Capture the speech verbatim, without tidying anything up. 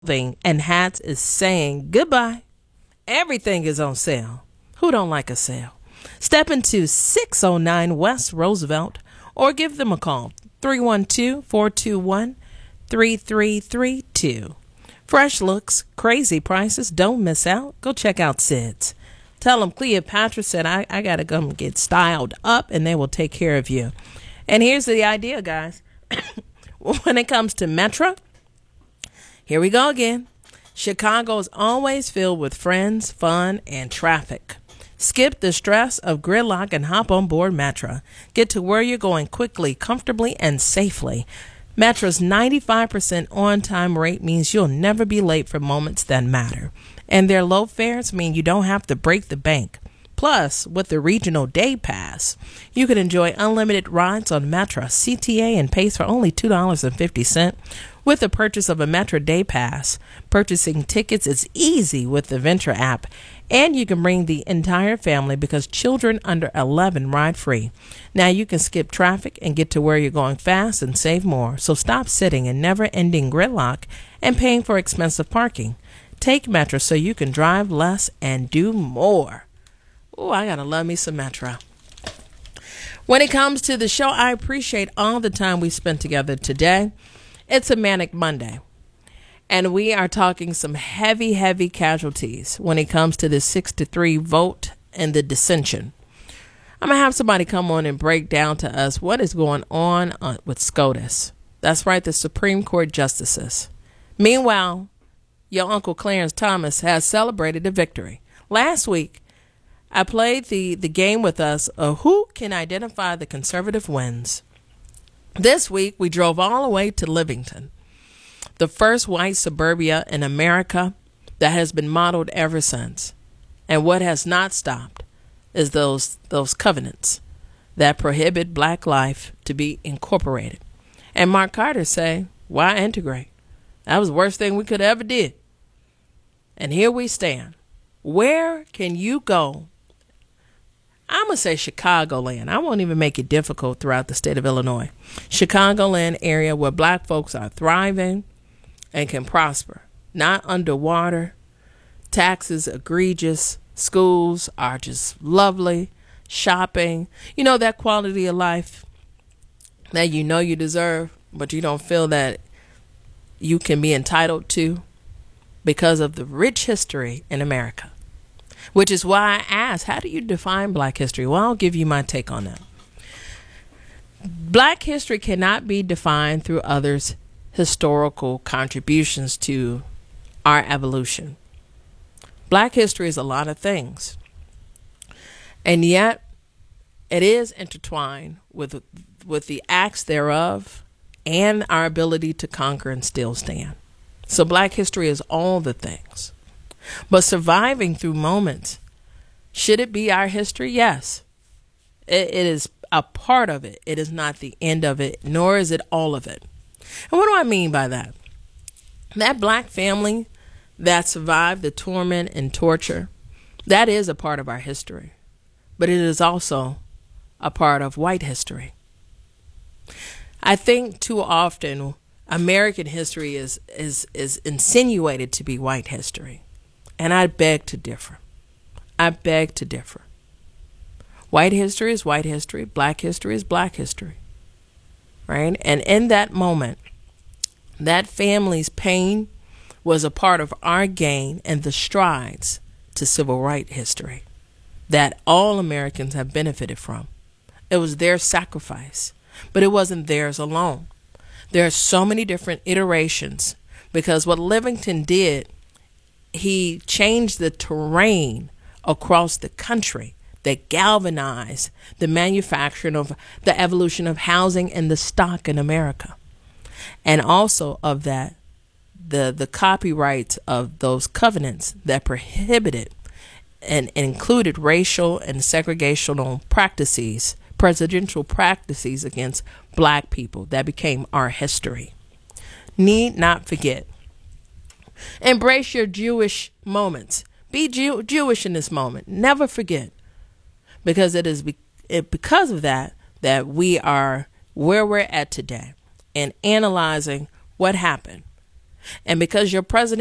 clothing and hats is saying goodbye. Everything is on sale. Who don't like a sale? Step into six oh nine West Roosevelt or give them a call, three one two, four two one, three three three two. Fresh looks, crazy prices. Don't miss out. Go check out Sid's. Tell them Cleopatra said, I, I got to come get styled up, and they will take care of you. And here's the idea, guys. When it comes to Metro, here we go again. Chicago is always filled with friends, fun, and traffic. Skip the stress of gridlock and hop on board Metra. Get to where you're going quickly, comfortably, and safely. Metra's ninety-five percent on-time rate means you'll never be late for moments that matter. And their low fares mean you don't have to break the bank. Plus, with the regional day pass, you can enjoy unlimited rides on Metra, C T A, and Pace for only two dollars and fifty cents. With the purchase of a Metra Day Pass, purchasing tickets is easy with the Venture app, and you can bring the entire family because children under eleven ride free. Now you can skip traffic and get to where you're going fast and save more. So stop sitting in never-ending gridlock and paying for expensive parking. Take Metra so you can drive less and do more. Oh, I gotta love me some Metra. When it comes to the show, I appreciate all the time we spent together today. It's a manic Monday, and we are talking some heavy, heavy casualties when it comes to the six to three vote and the dissension. I'm going to have somebody come on and break down to us what is going on uh, with SCOTUS. That's right, the Supreme Court justices. Meanwhile, your Uncle Clarence Thomas has celebrated a victory. Last week, I played the, the game with us of who can identify the conservative wins. This week, we drove all the way to Livington, the first white suburbia in America that has been modeled ever since. And what has not stopped is those those covenants that prohibit black life to be incorporated. And Mark Carter say, why integrate? That was the worst thing we could ever did. And here we stand. Where can you go? I'm going to say Chicagoland. I won't even make it difficult throughout the state of Illinois. Chicagoland area where black folks are thriving and can prosper. Not underwater. Taxes egregious. Schools are just lovely. Shopping. You know, that quality of life that you know you deserve, but you don't feel that you can be entitled to because of the rich history in America. Which is why I asked, how do you define black history? Well, I'll give you my take on that. Black history cannot be defined through others' historical contributions to our evolution. Black history is a lot of things. And yet, it is intertwined with, with the acts thereof and our ability to conquer and still stand. So black history is all the things. But surviving through moments, should it be our history? Yes. It, it is a part of it. It is not the end of it, nor is it all of it. And what do I mean by that? That black family that survived the torment and torture, that is a part of our history. But it is also a part of white history. I think too often American history is, is, is insinuated to be white history. And I beg to differ. I beg to differ. White history is white history. Black history is black history. Right? And in that moment, that family's pain was a part of our gain and the strides to civil rights history that all Americans have benefited from. It was their sacrifice, but it wasn't theirs alone. There are so many different iterations because what Livington did, he changed the terrain across the country that galvanized the manufacturing of the evolution of housing and the stock in America. And also of that, the, the copyrights of those covenants that prohibited and included racial and segregational practices, presidential practices against black people that became our history. Need not forget. Embrace your Jewish moments. Be Jew- Jewish in this moment. Never forget. Because it is be- it, because of that that we are where we're at today and analyzing what happened And because your president